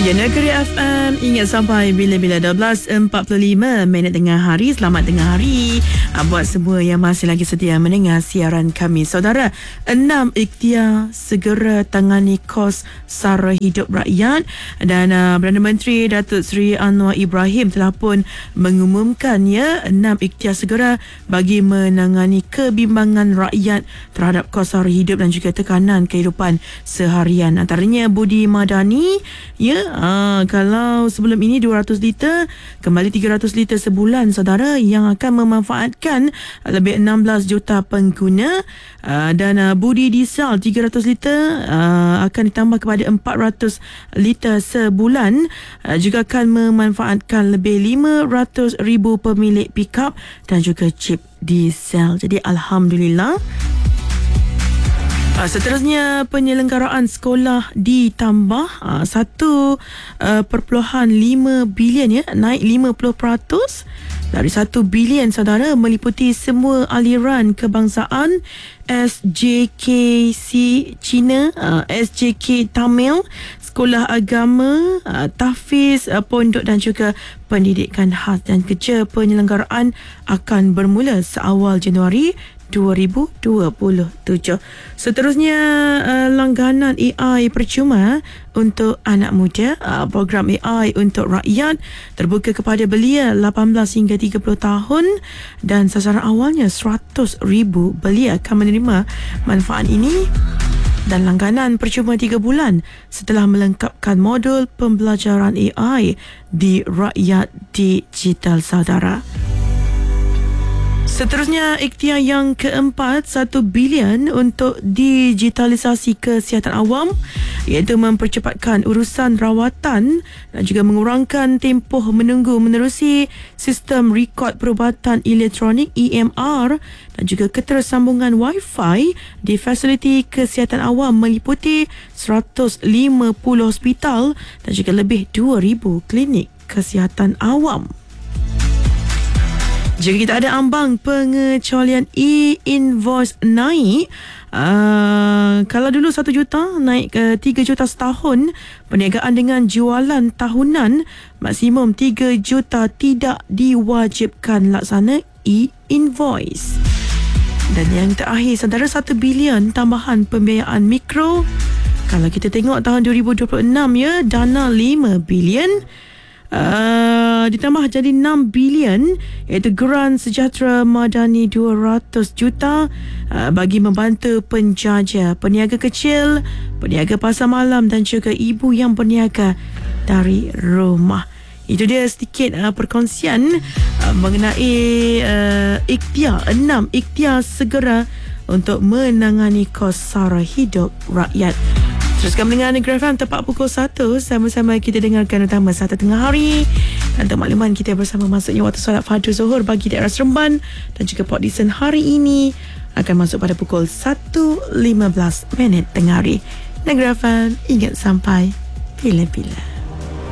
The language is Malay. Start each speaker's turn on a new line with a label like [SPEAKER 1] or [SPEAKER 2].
[SPEAKER 1] Ya, Negeri FM ingat sampai bila-bila 12.45 minit tengah hari. Selamat tengah hari buat semua yang masih lagi setia mendengar siaran kami. Saudara, 6 ikhtiar segera tangani kos sara hidup rakyat. Dan Perdana Menteri Datuk Seri Anwar Ibrahim telah pun mengumumkan 6 ikhtiar segera bagi menangani kebimbangan rakyat terhadap kos sara hidup dan juga tekanan kehidupan seharian. Antaranya Budi Madani, kalau sebelum ini 200 liter, kembali 300 liter sebulan, saudara, yang akan memanfaatkan lebih 16 juta pengguna. Dan Budi Diesel 300 liter akan ditambah kepada 400 liter sebulan, juga akan memanfaatkan lebih 500,000 pemilik pickup dan juga chip diesel. Jadi Alhamdulillah. Seterusnya, penyelenggaraan sekolah ditambah 1.5 bilion, naik 50% dari 1 bilion, saudara, meliputi semua aliran kebangsaan, SJKC Cina, SJK Tamil, sekolah agama, tahfiz, pondok dan juga pendidikan khas. Dan kerja penyelenggaraan akan bermula seawal Januari 2027. Seterusnya, langganan AI percuma untuk anak muda. Program AI untuk rakyat terbuka kepada belia 18 hingga 30 tahun dan sasaran awalnya 100,000 belia akan menerima manfaat ini. Dan langganan percuma 3 bulan setelah melengkapkan modul pembelajaran AI di Rakyat Digital, saudara. Seterusnya, ikhtiar yang keempat, 1 bilion untuk digitalisasi kesihatan awam, iaitu mempercepatkan urusan rawatan dan juga mengurangkan tempoh menunggu menerusi sistem rekod perubatan elektronik EMR dan juga ketersambungan Wi-Fi di fasiliti kesihatan awam meliputi 150 hospital dan juga lebih 2,000 klinik kesihatan awam. Jika kita ada ambang pengecualian e-invoice naik, kalau dulu 1 juta naik ke 3 juta setahun, perniagaan dengan jualan tahunan maksimum 3 juta tidak diwajibkan laksana e-invoice. Dan yang terakhir, saudara, 1 bilion tambahan pembiayaan mikro. Kalau kita tengok tahun 2026, dana 5 bilion ditambah jadi 6 bilion, iaitu geran sejahtera madani 200 juta bagi membantu penjaja, peniaga kecil, peniaga pasar malam dan juga ibu yang berniaga dari rumah. Itu dia sedikit perkongsian mengenai ikhtiar, 6 ikhtiar segera untuk menangani kos sara hidup rakyat. Teruskan mendengar Negeri FM tepat pukul 1. Sama-sama kita dengarkan utama Satu Tengah Hari. Dan untuk makluman, kita bersama masuknya waktu solat Fardu Zuhur bagi daerah Seremban dan juga Port Dickson hari ini akan masuk pada pukul 1.15 tengah hari. Negeri FM ingat sampai bila-bila.